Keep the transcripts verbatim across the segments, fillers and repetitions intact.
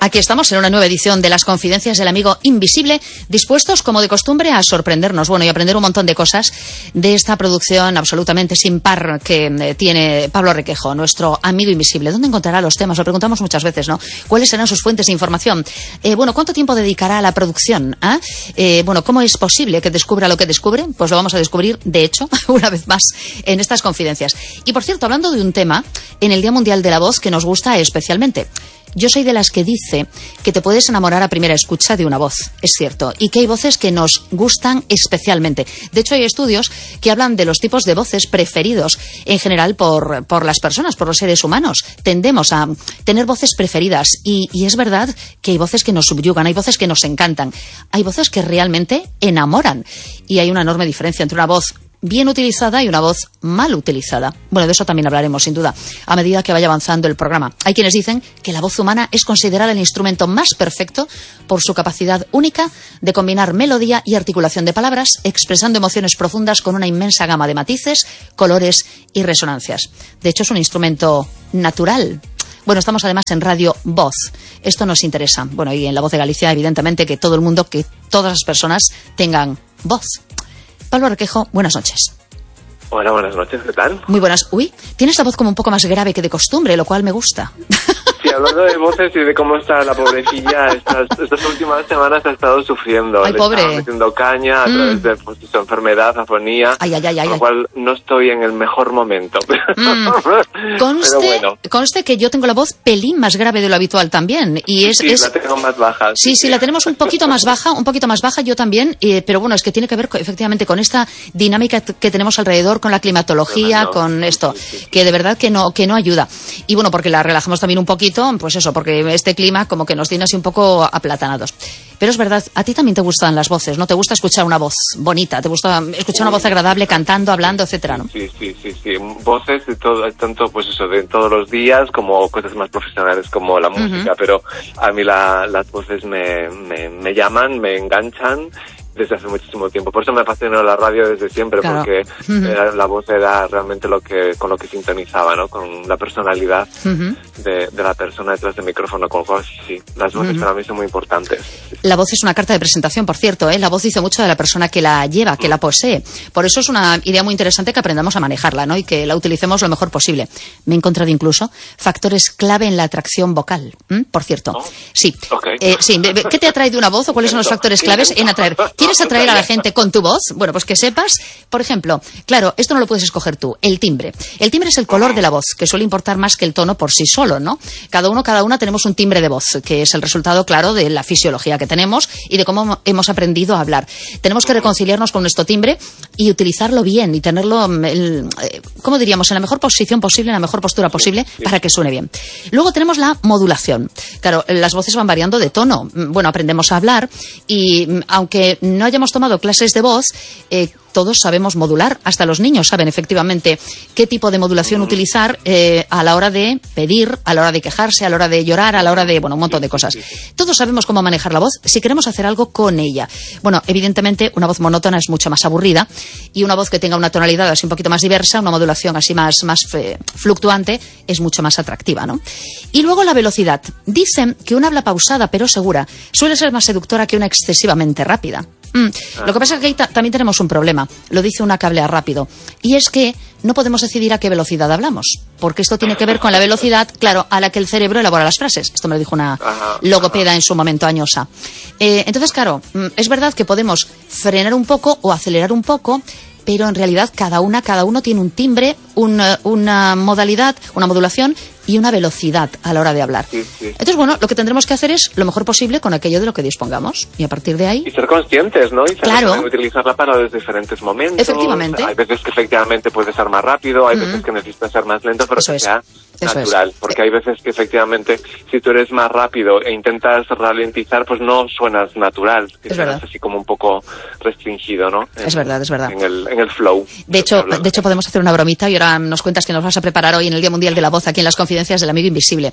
Aquí estamos en una nueva edición de las Confidencias del Amigo Invisible, dispuestos, como de costumbre, a sorprendernos, bueno, y aprender un montón de cosas de esta producción absolutamente sin par que eh, tiene Pablo Requejo, nuestro amigo invisible. ¿Dónde encontrará los temas? Lo preguntamos muchas veces, ¿no? ¿Cuáles serán sus fuentes de información? Eh, bueno, ¿cuánto tiempo dedicará a la producción? ¿Ah? Eh, bueno, ¿cómo es posible que descubra lo que descubre? Pues lo vamos a descubrir, de hecho, una vez más, en estas confidencias. Y, por cierto, hablando de un tema, en el Día Mundial de la Voz que nos gusta especialmente. Yo soy de las que dice que te puedes enamorar a primera escucha de una voz, es cierto, y que hay voces que nos gustan especialmente. De hecho, hay estudios que hablan de los tipos de voces preferidos en general por, por las personas, por los seres humanos. Tendemos a tener voces preferidas y, y es verdad que hay voces que nos subyugan, hay voces que nos encantan, hay voces que realmente enamoran y hay una enorme diferencia entre una voz bien utilizada y una voz mal utilizada. Bueno, de eso también hablaremos, sin duda, a medida que vaya avanzando el programa. Hay quienes dicen que la voz humana es considerada el instrumento más perfecto por su capacidad única de combinar melodía y articulación de palabras, expresando emociones profundas con una inmensa gama de matices, colores y resonancias. De hecho, es un instrumento natural. Bueno, estamos además en Radio Voz. Esto nos interesa. Bueno, y en La Voz de Galicia, evidentemente, que todo el mundo, que todas las personas tengan voz. Pablo Requejo, buenas noches. Hola, buenas noches, ¿qué tal? Muy buenas. Uy, tienes la voz como un poco más grave que de costumbre, lo cual me gusta. Sí, hablando de voces y de cómo está la pobrecilla, estas, estas últimas semanas ha estado sufriendo. Ay, Le pobre. estaba metiendo caña a Mm. través de pues, su enfermedad, afonía, Ay, ay, ay, ay, con lo ay. cual no estoy en el mejor momento. Mm. Pero Conste, bueno. conste que yo tengo la voz pelín más grave de lo habitual también. Y es, Sí, es... la tengo más baja. Sí, sí, la tenemos un poquito más baja, un poquito más baja yo también, eh, pero bueno, es que tiene que ver co- efectivamente con esta dinámica t- que tenemos alrededor, con la climatología, Tremendo. con esto, Sí, sí, sí. que de verdad que no, que no ayuda. Y bueno, porque la relajamos también un poquito, pues eso, porque este clima como que nos tiene así un poco aplatanados. Pero es verdad, a ti también te gustan las voces, ¿no? Te gusta escuchar una voz bonita, te gusta escuchar una voz agradable cantando, hablando, etcétera, ¿no? Sí, sí, sí, sí. Voces de todo, tanto pues eso, de todos los días como cosas más profesionales como la música, Ujú. pero a mí la, las voces me, me, me llaman, me enganchan desde hace muchísimo tiempo. Por eso me fascinó la radio desde siempre, Claro. porque Ujú. era- la voz era realmente lo que con lo que sintonizaba, ¿no? Con la personalidad Ujú. de, de la persona detrás del micrófono. Con lo cual, sí, sí, las voces Ujú. para mí son muy importantes. La voz es una carta de presentación, por cierto, ¿eh? La voz dice mucho de la persona que la lleva, que la posee. Por eso es una idea muy interesante que aprendamos a manejarla, ¿no? Y que la utilicemos lo mejor posible. Me he encontrado incluso factores clave en la atracción vocal. ¿m? Por cierto, Oh. sí. Ok. Eh, sí. ¿Qué te atrae de una voz o cuáles son los factores claves en atraer? ¿Quieres atraer a la gente con tu voz? Bueno, pues que sepas, por ejemplo, claro, esto no lo puedes escoger tú, el timbre. El timbre es el color de la voz, que suele importar más que el tono por sí solo, ¿no? Cada uno, cada una tenemos un timbre de voz, que es el resultado, claro, de la fisiología que tenemos y de cómo hemos aprendido a hablar. Tenemos que reconciliarnos con nuestro timbre y utilizarlo bien y tenerlo, mm, el, eh, ¿cómo diríamos?, en la mejor posición posible, en la mejor postura posible para que suene bien. Luego tenemos la modulación. Claro, las voces van variando de tono. Mm, Bueno, aprendemos a hablar y mm, aunque no hayamos tomado clases de voz, eh, todos sabemos modular, hasta los niños saben efectivamente qué tipo de modulación utilizar eh, a la hora de pedir, a la hora de quejarse, a la hora de llorar, a la hora de, bueno, un montón de cosas. Todos sabemos cómo manejar la voz si queremos hacer algo con ella. Bueno, evidentemente una voz monótona es mucho más aburrida y una voz que tenga una tonalidad así un poquito más diversa, una modulación así más, más eh, fluctuante, es mucho más atractiva, ¿no? Y luego la velocidad. Dicen que una habla pausada pero segura suele ser más seductora que una excesivamente rápida. Mm. Lo que pasa es que ahí ta- también tenemos un problema, lo dice una que habla rápido, y es que no podemos decidir a qué velocidad hablamos, porque esto tiene que ver con la velocidad, claro, a la que el cerebro elabora las frases. Esto me lo dijo una Ajá, logopeda ajá. en su momento añosa. Eh, entonces, claro, mm, es verdad que podemos frenar un poco o acelerar un poco, pero en realidad cada una, cada uno tiene un timbre, un, eh, una modalidad, una modulación y una velocidad a la hora de hablar. Sí, sí. Entonces, bueno, lo que tendremos que hacer es lo mejor posible con aquello de lo que dispongamos y a partir de ahí... Y ser conscientes, ¿no? Y saber Claro. también utilizarla para los diferentes momentos. Efectivamente. Hay veces que efectivamente puede ser más rápido, hay veces que necesita ser más lento, pero Eso que es. sea Eso natural. es. Porque hay veces que efectivamente, si tú eres más rápido e intentas ralentizar, pues no suenas natural. Que Es suenas verdad. así como un poco restringido, ¿no? En- Es verdad, es verdad. En el, en el flow. De hecho, Hablando. de hecho, podemos hacer una bromita y ahora nos cuentas que nos vas a preparar hoy en el Día Mundial de la Voz aquí en las Confidencias del Amigo Invisible.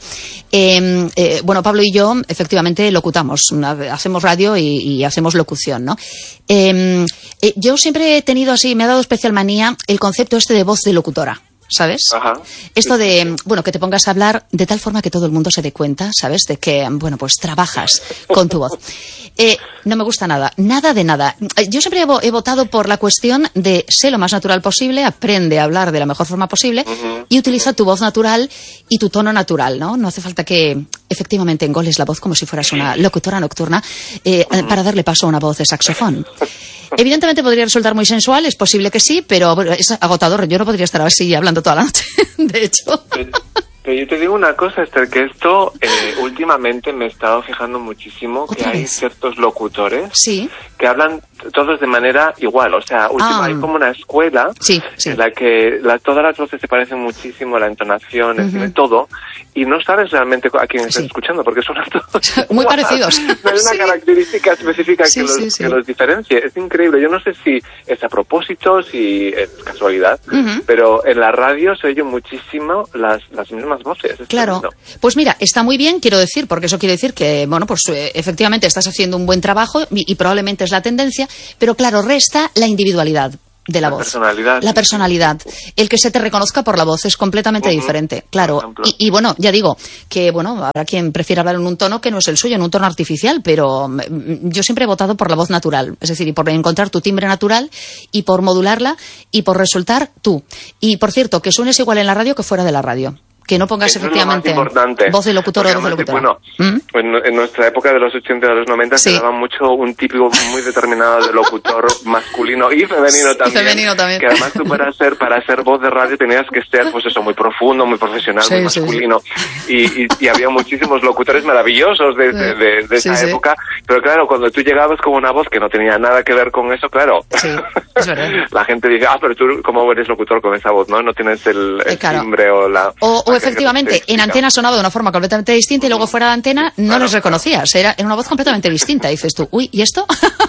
Eh, eh, bueno, Pablo y yo efectivamente locutamos, hacemos radio y, y hacemos locución, ¿no? Eh, eh, yo siempre he tenido así, me ha dado especial manía el concepto este de voz de locutora. ¿sabes? Ajá. Esto de, bueno, que te pongas a hablar de tal forma que todo el mundo se dé cuenta, ¿sabes? De que, bueno, pues trabajas con tu voz. Eh, no me gusta nada, nada de nada. Yo siempre he, he votado por la cuestión de sé lo más natural posible, aprende a hablar de la mejor forma posible uh-huh. y utiliza tu voz natural y tu tono natural, ¿no? No hace falta que efectivamente engoles la voz como si fueras una locutora nocturna eh, uh-huh. para darle paso a una voz de saxofón. Evidentemente podría resultar muy sensual, es posible que sí, pero es agotador. Yo no podría estar así hablando toda la noche, de hecho. Pero yo te digo una cosa, Esther, que esto eh, últimamente me he estado fijando muchísimo que hay ciertos locutores sí. que hablan todos de manera igual. O sea, última, ah. hay como una escuela sí, sí. en la que la, todas las voces se parecen muchísimo, la entonación, uh-huh. el todo, y no sabes realmente a quién estás sí. escuchando, porque suenan todos muy parecidos. No hay una sí. característica específica sí, que, los, sí, sí. que los diferencie. Es increíble. Yo no sé si es a propósito, si es casualidad, uh-huh. pero en la radio se oyen muchísimo las, las mismas voces. Es claro. tremendo. Pues mira, está muy bien, quiero decir, porque eso quiere decir que, bueno, pues eh, efectivamente estás haciendo un buen trabajo y, y probablemente es la tendencia, pero claro, resta la individualidad de la, la voz. Personalidad. La personalidad. El que se te reconozca por la voz es completamente uh-huh. diferente, claro. Y, y bueno, ya digo, que bueno, habrá quien prefiera hablar en un tono que no es el suyo, en un tono artificial, pero yo siempre he votado por la voz natural, es decir, y por encontrar tu timbre natural y por modularla y por resultar tú. Y por cierto, que suenes igual en la radio que fuera de la radio. Que no pongas eso efectivamente voz de locutor o voz de locutora. Bueno, ¿Mm? en, en nuestra época de los ochenta y de los noventa sí. se daba mucho un típico muy determinado de locutor masculino y femenino también. Y femenino también. Que además tú para ser, para ser voz de radio tenías que ser, pues eso, muy profundo, muy profesional, sí, muy masculino. Sí, sí. Y, y, y había muchísimos locutores maravillosos de, de, de, de esa sí, época. Sí. Pero claro, cuando tú llegabas con una voz que no tenía nada que ver con eso, claro. Sí, es verdad. La gente dice, ah, pero tú, ¿cómo eres locutor con esa voz? ¿No? No tienes el, el claro. timbre o la... O, o efectivamente, en antena sonaba de una forma completamente distinta y luego fuera de antena no claro, les reconocías. Era, era una voz completamente distinta. Y dices tú, uy, ¿y esto?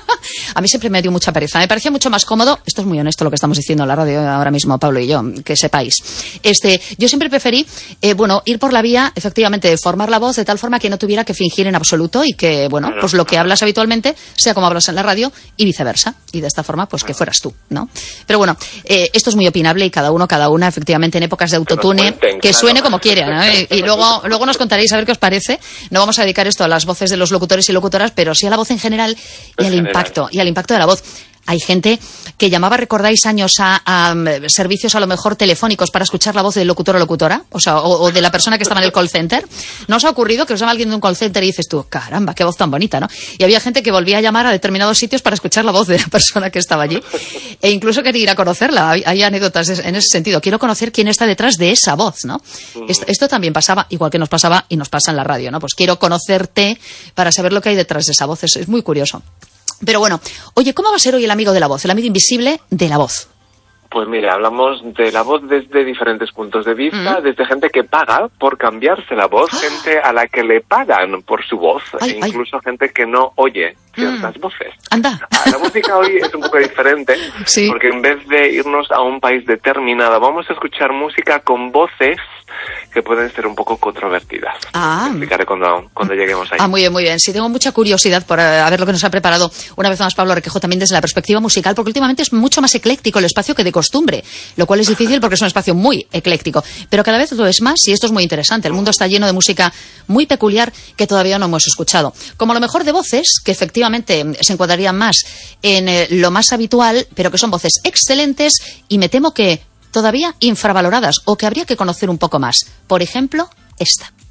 A mí siempre me dio mucha pereza. Me parecía mucho más cómodo. Esto es muy honesto lo que estamos diciendo en la radio ahora mismo, Pablo y yo, que sepáis. Este, yo siempre preferí, eh, bueno, ir por la vía, efectivamente, de formar la voz de tal forma que no tuviera que fingir en absoluto y que, bueno, claro, pues lo que hablas habitualmente sea como hablas en la radio y viceversa. Y de esta forma, pues que fueras tú, ¿no? Pero bueno, eh, esto es muy opinable y cada uno, cada una, efectivamente, en épocas de autotune, que, cuenten, que claro. suene como quiera, ¿no? Y, y luego, luego nos contaréis a ver qué os parece. No vamos a dedicar esto a las voces de los locutores y locutoras, pero sí a la voz en general y al impacto, y al impacto de la voz. Hay gente que llamaba, recordáis, años a, a servicios a lo mejor telefónicos para escuchar la voz del locutor o locutora, o sea, o, o de la persona que estaba en el call center. ¿No os ha ocurrido que os llama alguien de un call center y dices tú, caramba, qué voz tan bonita, ¿no? Y había gente que volvía a llamar a determinados sitios para escuchar la voz de la persona que estaba allí. E incluso quería ir a conocerla. Hay, hay anécdotas en ese sentido. Quiero conocer quién está detrás de esa voz, ¿no? Uh-huh. Esto, esto también pasaba, igual que nos pasaba y nos pasa en la radio, ¿no? Pues quiero conocerte para saber lo que hay detrás de esa voz. Es, es muy curioso. Pero bueno, oye, ¿cómo va a ser hoy el amigo de la voz, el amigo invisible de la voz? Pues mira, hablamos de la voz desde diferentes puntos de vista, mm. desde gente que paga por cambiarse la voz, ¡oh! Gente a la que le pagan por su voz, ay, e incluso ay. gente que no oye ciertas mm. voces. Anda. La música hoy es un poco diferente, sí. porque en vez de irnos a un país determinado, vamos a escuchar música con voces que pueden ser un poco controvertidas. Ah. Te explicaré cuando, cuando lleguemos ahí. Ah, muy bien, muy bien. Sí, tengo mucha curiosidad por a ver lo que nos ha preparado una vez más Pablo Requejo, también desde la perspectiva musical, porque últimamente es mucho más ecléctico el espacio que de costumbre, lo cual es difícil porque es un espacio muy ecléctico, pero cada vez lo es más y esto es muy interesante. El mundo está lleno de música muy peculiar que todavía no hemos escuchado. Como lo mejor de voces, que efectivamente se encuadrarían más en eh, lo más habitual, pero que son voces excelentes y me temo que todavía infravaloradas o que habría que conocer un poco más. Por ejemplo, esta.